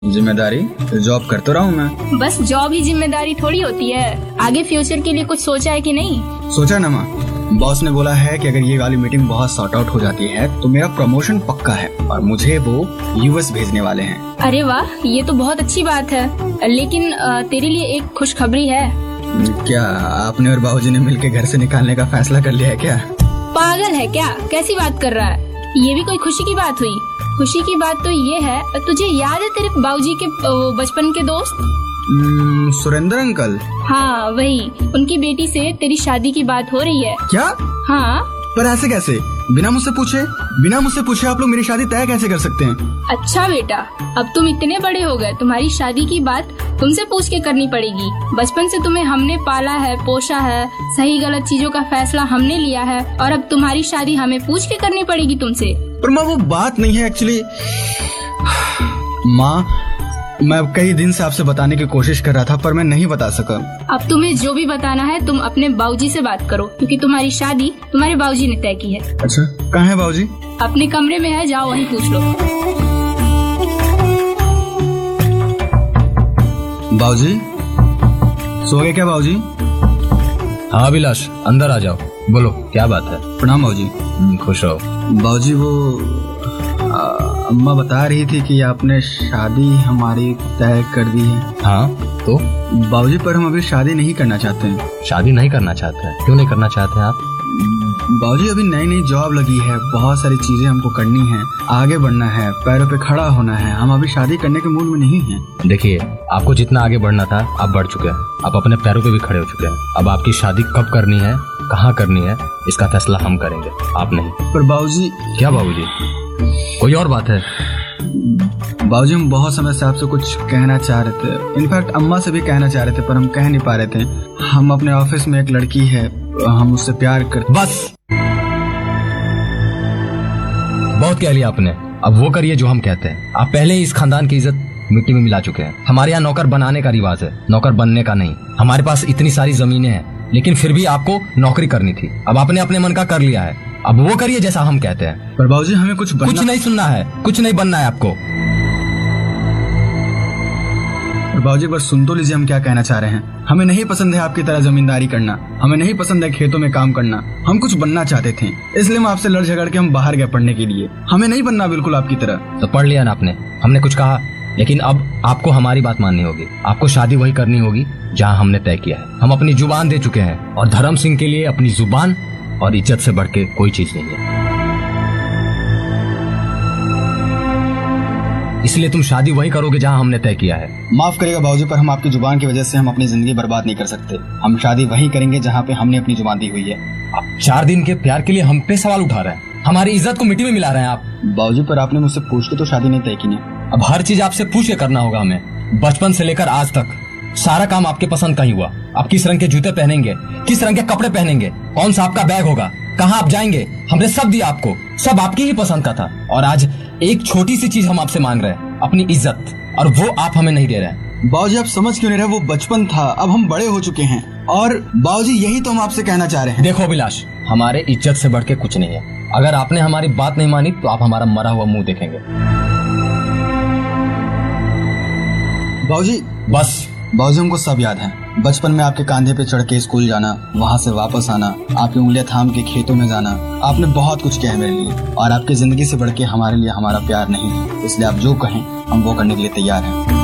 जिम्मेदारी जॉब कर तो रहा हूँ मैं। बस जॉब ही जिम्मेदारी थोड़ी होती है। आगे फ्यूचर के लिए कुछ सोचा है कि नहीं? सोचा ना माँ, बॉस ने बोला है कि अगर ये वाली मीटिंग बहुत सॉर्ट आउट हो जाती है तो मेरा प्रमोशन पक्का है और मुझे वो यूएस भेजने वाले हैं। अरे वाह, ये तो बहुत अच्छी बात है। लेकिन तेरे लिए एक खुशखबरी है। क्या आपने और बाबूजी ने मिलकर घर से निकालने का फैसला कर लिया है क्या? पागल है क्या? कैसी बात कर रहा है? ये भी कोई खुशी की बात हुई? खुशी की बात तो ये है, तुझे याद है तेरे बाबूजी के बचपन के दोस्त सुरेंद्र अंकल? हाँ वही, उनकी बेटी से तेरी शादी की बात हो रही है। क्या? हाँ। पर ऐसे कैसे? बिना मुझसे पूछे आप लोग मेरी शादी तय कैसे कर सकते हैं? अच्छा बेटा, अब तुम इतने बड़े हो गए, तुम्हारी शादी की बात तुमसे पूछ के करनी पड़ेगी। बचपन से तुम्हें हमने पाला है, पोषा है, सही गलत चीजों का फैसला हमने लिया है और अब तुम्हारी शादी हमें पूछ के करनी पड़ेगी तुमसे। पर माँ वो बात नहीं है एक्चुअली। माँ, मैं कई दिन से आपसे बताने की कोशिश कर रहा था पर मैं नहीं बता सका। अब तुम्हें जो भी बताना है तुम अपने बाबूजी से बात करो, क्योंकि तुम्हारी शादी तुम्हारे बाबूजी ने तय की है। अच्छा, कहाँ है बाबूजी? अपने कमरे में है, जाओ वहीं पूछ लो। बाबूजी सो गए क्या बाबूजी? हाँ अभिलाष, अंदर आ जाओ, बोलो क्या बात है। प्रणाम बाबूजी। खुश रहो। बाबूजी वो अम्मा बता रही थी कि आपने शादी हमारी तय कर दी है। हाँ तो बाबूजी, पर हम अभी शादी नहीं करना चाहते हैं। शादी नहीं करना चाहते हैं? क्यों नहीं करना चाहते हैं आप? बाबूजी अभी नई नई जॉब लगी है, बहुत सारी चीजें हमको करनी है, आगे बढ़ना है, पैरों पे खड़ा होना है। हम अभी शादी करने के मूड में नहीं हैं। देखिए, आपको जितना आगे बढ़ना था आप बढ़ चुके हैं, आप अपने पैरों पे भी खड़े हो चुके हैं। अब आपकी शादी कब करनी है, कहाँ करनी है, इसका फैसला हम करेंगे, आप नहीं। पर बाबूजी। क्या बाबूजी, कोई और बात है? बाबूजी हम बहुत समय से आपसे कुछ कहना चाह रहे थे, इनफैक्ट अम्मा से भी कहना चाह रहे थे पर हम कह नहीं पा रहे थे। हम अपने ऑफिस में एक लड़की है, हम उससे प्यार करते। बस बहुत कह लिया आपने, अब वो करिए जो हम कहते हैं। आप पहले ही इस खानदान की इज्जत मिट्टी में मिला चुके हैं। हमारे यहाँ नौकर बनाने का रिवाज है, नौकर बनने का नहीं। हमारे पास इतनी सारी जमीनें हैं, लेकिन फिर भी आपको नौकरी करनी थी। अब आपने अपने मन का कर लिया है, अब वो करिए जैसा हम कहते हैं। पर बाबूजी हमें कुछ नहीं सुनना है, कुछ नहीं बनना है आपको। बाबूजी बस सुन तो लीजिए हम क्या कहना चाह रहे हैं। हमें नहीं पसंद है आपकी तरह जमींदारी करना, हमें नहीं पसंद है खेतों में काम करना। हम कुछ बनना चाहते थे, इसलिए हम आपसे लड़ झगड़ के हम बाहर गए पढ़ने के लिए। हमें नहीं बनना बिल्कुल आपकी तरह। तो पढ़ लिया ना आपने, हमने कुछ कहा, लेकिन अब आपको हमारी बात माननी होगी। आपको शादी वही करनी होगी जहाँ हमने तय किया है। हम अपनी जुबान दे चुके हैं और धर्म सिंह के लिए अपनी जुबान और इज्जत से बढ़ के कोई चीज नहीं है। इसलिए तुम शादी वही करोगे जहाँ हमने तय किया है। माफ करिएगा बाबूजी, पर हम आपकी जुबान की वजह से हम अपनी जिंदगी बर्बाद नहीं कर सकते। हम शादी वही करेंगे जहाँ पे हमने अपनी जुबान दी हुई है। आप 4 दिन के प्यार के लिए हम पे सवाल उठा रहे हैं, हमारी इज्जत को मिट्टी में मिला रहे हैं आप। बाबूजी पर आपने मुझसे पूछ के तो शादी नहीं तय की ना। अब हर चीज आपसे पूछ के करना होगा हमें। बचपन से लेकर आज तक सारा काम आपके पसंद का ही हुआ। आप किस रंग के जूते पहनेंगे, किस रंग के कपड़े पहनेंगे, कौन सा आपका बैग होगा, कहाँ आप जाएंगे, हमने सब दिया आपको। सब आपकी ही पसंद का था और आज एक छोटी सी चीज हम आपसे मांग रहे हैं, अपनी इज्जत, और वो आप हमें नहीं दे रहे हैं। बाबूजी आप समझ क्यों नहीं रहे? वो बचपन था, अब हम बड़े हो चुके हैं। और बाबूजी यही तो हम आपसे कहना चाह रहे हैं। देखो अभिलाष, हमारे इज्जत से बढ़ के कुछ नहीं है। अगर आपने हमारी बात नहीं मानी तो आप हमारा मरा हुआ मुंह देखेंगे। बाबूजी बस। बाबूजी हमको सब याद है, बचपन में आपके कांधे पे चढ़ के स्कूल जाना, वहाँ से वापस आना, आपकी उंगलियां थाम के खेतों में जाना। आपने बहुत कुछ किया है मेरे लिए और आपकी जिंदगी से बढ़ के हमारे लिए हमारा प्यार नहीं है। इसलिए आप जो कहें हम वो करने के लिए तैयार हैं।